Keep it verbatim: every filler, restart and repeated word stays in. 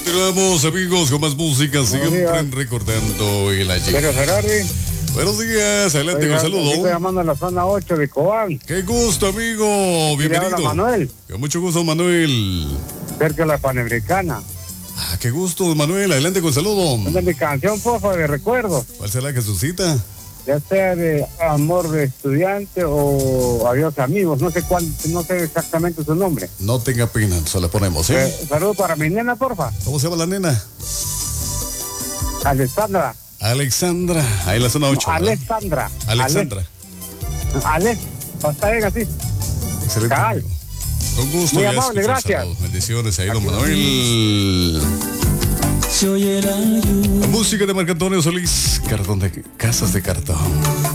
Continuamos, amigos, con más música, siempre recordando el ayer. Pero Ferrari. Buenos días, adelante con saludo. Estoy llamando a la zona ocho de Cobán. Qué gusto, amigo, bienvenido. Manuel. Con mucho gusto, Manuel. Cerca de la Panamericana. Ah, qué gusto, Manuel, adelante con saludo. ¿Dónde mi canción, porfa, de recuerdo? ¿Cuál será, Jesucita? Ya sea de Amor de Estudiante o Adiós Amigos, no sé cuál, no sé exactamente su nombre. No tenga pena, se la ponemos, ¿eh? eh Saludos para mi nena, porfa. ¿Cómo se llama la nena? Alexandra. Alexandra, ahí en la zona ocho. No, Alexandra. Alexandra. Alex, está bien así. Excelente. Cabal. Con gusto. Muy amable, gracias. Saludos. Bendiciones ahí, don Manuel. La música de Marco Antonio Solís, cartón de casas de cartón.